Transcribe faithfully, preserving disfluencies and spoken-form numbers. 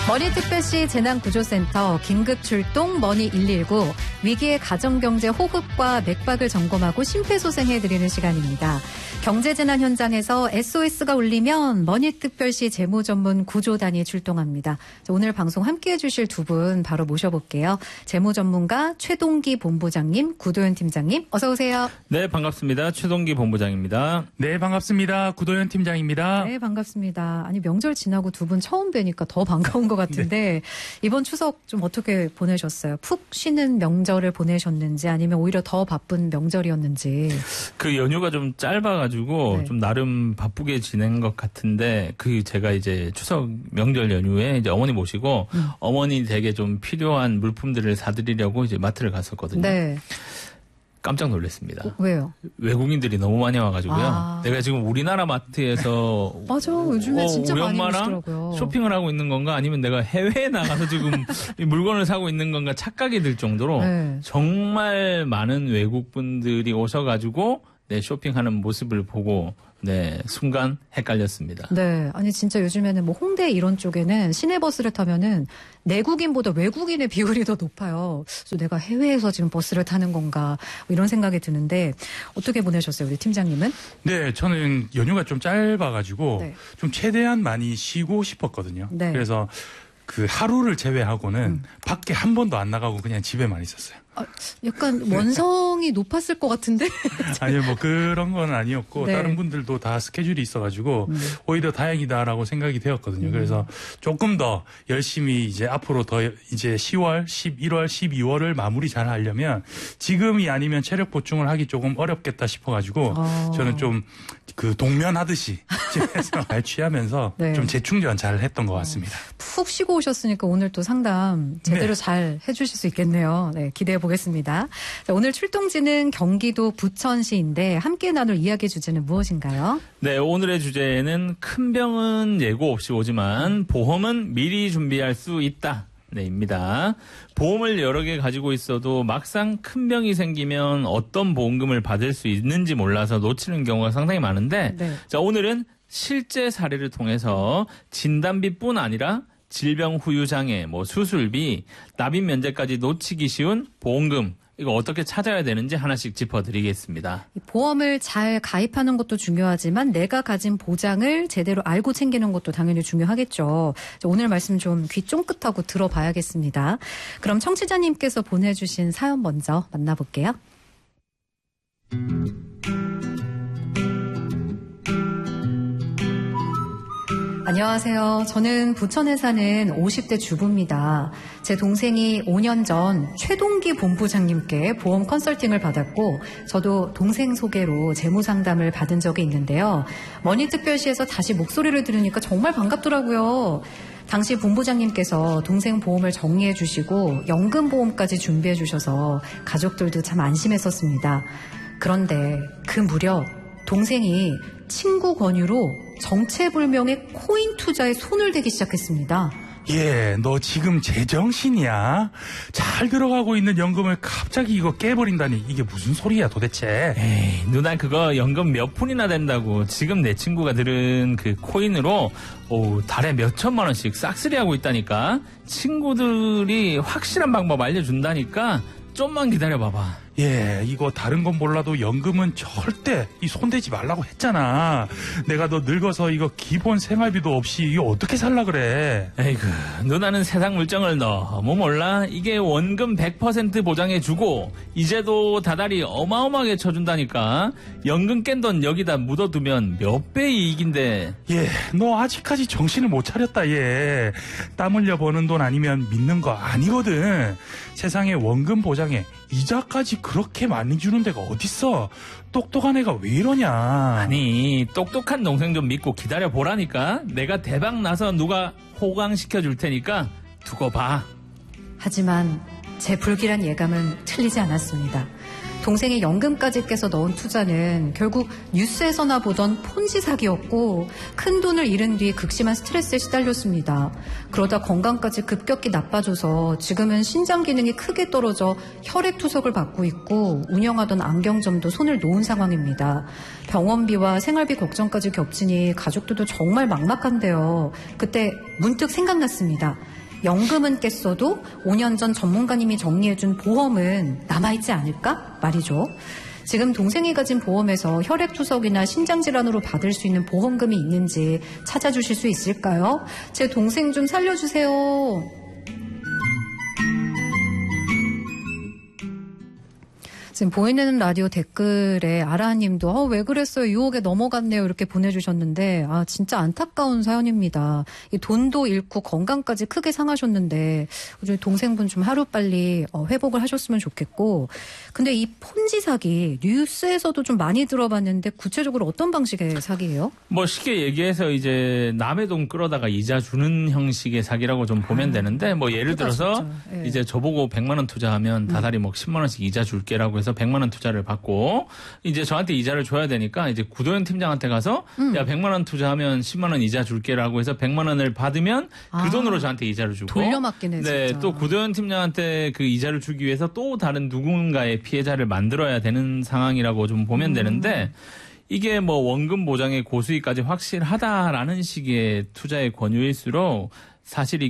머니특별시 재난구조센터 긴급출동 머니 일일구 위기의 가정경제 호흡과 맥박을 점검하고 심폐소생해드리는 시간입니다. 경제재난 현장에서 에스오에스가 울리면 머니특별시 재무전문 구조단이 출동합니다. 오늘 방송 함께해 주실 두 분 바로 모셔볼게요. 재무전문가 최동기 본부장님, 구도현 팀장님 어서 오세요. 네, 반갑습니다. 최동기 본부장입니다. 네, 반갑습니다. 구도현 팀장입니다. 네, 반갑습니다. 아니 명절 지나고 두 분 처음 뵈니까 더 반가운 것 같은데 네. 이번 추석 좀 어떻게 보내셨어요? 푹 쉬는 명절을 보내셨는지 아니면 오히려 더 바쁜 명절이었는지. 그 연휴가 좀 짧아가지고 네. 좀 나름 바쁘게 지낸 것 같은데 그 제가 이제 추석 명절 연휴에 이제 어머니 모시고 음. 어머니 댁에 좀 필요한 물품들을 사드리려고 이제 마트를 갔었거든요. 네. 깜짝 놀랐습니다. 어, 왜요? 외국인들이 너무 많이 와가지고요. 아. 내가 지금 우리나라 마트에서 맞아, 요즘에 어, 진짜 우리 많이 엄마랑 오시더라고요. 쇼핑을 하고 있는 건가 아니면 내가 해외에 나가서 지금 이 물건을 사고 있는 건가 착각이 들 정도로 네. 정말 많은 외국분들이 오셔가지고 내 쇼핑하는 모습을 보고 네, 순간 헷갈렸습니다. 네, 아니 진짜 요즘에는 뭐 홍대 이런 쪽에는 시내버스를 타면은 내국인보다 외국인의 비율이 더 높아요. 그래서 내가 해외에서 지금 버스를 타는 건가 뭐 이런 생각이 드는데 어떻게 보내셨어요, 우리 팀장님은? 네, 저는 연휴가 좀 짧아가지고 네. 좀 최대한 많이 쉬고 싶었거든요. 네. 그래서 그 하루를 제외하고는 음. 밖에 한 번도 안 나가고 그냥 집에만 있었어요. 아, 약간 원성이 높았을 것 같은데? 아니요, 뭐 그런 건 아니었고 네. 다른 분들도 다 스케줄이 있어가지고 음. 오히려 다행이다라고 생각이 되었거든요. 음. 그래서 조금 더 열심히 이제 앞으로 더 이제 시월, 십일월, 십이월을 마무리 잘 하려면 지금이 아니면 체력 보충을 하기 조금 어렵겠다 싶어가지고 어. 저는 좀 그 동면하듯이 집에서 잘 취하면서 네. 좀 재충전 잘 했던 것 같습니다. 푹 쉬고 오셨으니까 오늘 또 상담 제대로 네. 잘 해주실 수 있겠네요. 네, 기대해 보겠습니다. 자, 오늘 출동지는 경기도 부천시인데 함께 나눌 이야기 주제는 무엇인가요? 네, 오늘의 주제는 큰 병은 예고 없이 오지만 보험은 미리 준비할 수 있다. 네, 입니다. 보험을 여러 개 가지고 있어도 막상 큰 병이 생기면 어떤 보험금을 받을 수 있는지 몰라서 놓치는 경우가 상당히 많은데 네. 자, 오늘은 실제 사례를 통해서 진단비뿐 아니라 질병 후유 장애, 뭐 수술비, 납입 면제까지 놓치기 쉬운 보험금 이거 어떻게 찾아야 되는지 하나씩 짚어드리겠습니다. 보험을 잘 가입하는 것도 중요하지만 내가 가진 보장을 제대로 알고 챙기는 것도 당연히 중요하겠죠. 오늘 말씀 좀 귀 쫑긋하고 들어봐야겠습니다. 그럼 청취자님께서 보내주신 사연 먼저 만나볼게요. 안녕하세요. 저는 부천에 사는 오십 대 주부입니다. 제 동생이 오 년 전 최동기 본부장님께 보험 컨설팅을 받았고 저도 동생 소개로 재무상담을 받은 적이 있는데요. 머니특별시에서 다시 목소리를 들으니까 정말 반갑더라고요. 당시 본부장님께서 동생 보험을 정리해 주시고 연금보험까지 준비해 주셔서 가족들도 참 안심했었습니다. 그런데 그 무렵 동생이 친구 권유로 정체불명의 코인 투자에 손을 대기 시작했습니다. 예, 너 지금 제정신이야? 잘 들어가고 있는 연금을 갑자기 이거 깨버린다니 이게 무슨 소리야 도대체? 에이, 누나 그거 연금 몇 푼이나 된다고 지금 내 친구가 들은 그 코인으로 오, 달에 몇 천만 원씩 싹쓸이하고 있다니까? 친구들이 확실한 방법 알려준다니까? 좀만 기다려봐봐. 예, 이거 다른 건 몰라도 연금은 절대 이 손대지 말라고 했잖아. 내가 너 늙어서 이거 기본 생활비도 없이 이거 어떻게 살라 그래. 에이구, 누나는 세상 물정을 너무 몰라. 이게 원금 백 퍼센트 보장해주고 이제도 다달이 어마어마하게 쳐준다니까. 연금 깬 돈 여기다 묻어두면 몇 배 이익인데. 예, 너 아직까지 정신을 못 차렸다 얘. 땀 흘려 버는 돈 아니면 믿는 거 아니거든. 세상에 원금 보장에 이자까지 그렇게 많이 주는 데가 어딨어. 똑똑한 애가 왜 이러냐. 아니 똑똑한 동생 좀 믿고 기다려보라니까. 내가 대박 나서 누가 호강시켜줄 테니까 두고 봐. 하지만 제 불길한 예감은 틀리지 않았습니다. 동생이 연금까지 깨서 넣은 투자는 결국 뉴스에서나 보던 폰지 사기였고 큰 돈을 잃은 뒤 극심한 스트레스에 시달렸습니다. 그러다 건강까지 급격히 나빠져서 지금은 신장 기능이 크게 떨어져 혈액 투석을 받고 있고 운영하던 안경점도 손을 놓은 상황입니다. 병원비와 생활비 걱정까지 겹치니 가족들도 정말 막막한데요. 그때 문득 생각났습니다. 연금은 깼어도 오 년 전 전문가님이 정리해준 보험은 남아있지 않을까? 말이죠. 지금 동생이 가진 보험에서 혈액투석이나 신장질환으로 받을 수 있는 보험금이 있는지 찾아주실 수 있을까요? 제 동생 좀 살려주세요. 지금 보이는 라디오 댓글에 아라님도 어, 왜 그랬어요? 유혹에 넘어갔네요. 이렇게 보내주셨는데 아 진짜 안타까운 사연입니다. 이 돈도 잃고 건강까지 크게 상하셨는데 우리 동생분 좀 하루빨리 어, 회복을 하셨으면 좋겠고 근데 이 폰지 사기 뉴스에서도 좀 많이 들어봤는데 구체적으로 어떤 방식의 사기예요? 뭐 쉽게 얘기해서 이제 남의 돈 끌어다가 이자 주는 형식의 사기라고 좀 보면 아, 되는데 뭐 예를 들어서 네. 이제 저보고 백만 원 투자하면 다달이 뭐 십만 원씩 이자 줄게라고 해서 백만 원 투자를 받고 이제 저한테 이자를 줘야 되니까 이제 구도현 팀장한테 가서 음. 야 백만 원 투자하면 십만 원 이자 줄게라고 해서 백만 원을 받으면 아, 그 돈으로 저한테 이자를 주고 돌려막기네 네, 진짜. 또 구도현 팀장한테 그 이자를 주기 위해서 또 다른 누군가의 피해자를 만들어야 되는 상황이라고 좀 보면 음. 되는데 이게 뭐 원금 보장의 고수익까지 확실하다라는 식의 투자의 권유일수록 사실